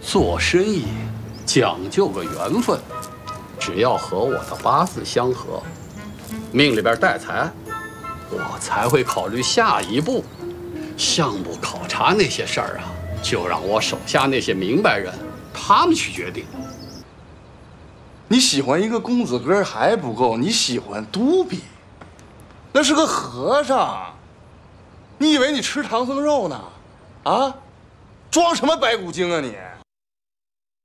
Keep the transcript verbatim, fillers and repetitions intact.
做生意讲究个缘分，只要和我的八字相合，命里边带财，我才会考虑下一步。项目考察那些事儿啊，就让我手下那些明白人他们去决定。 你喜欢一个公子哥还不够，你喜欢杜比，那是个和尚，你以为你吃唐僧肉呢？啊，装什么白骨精啊你？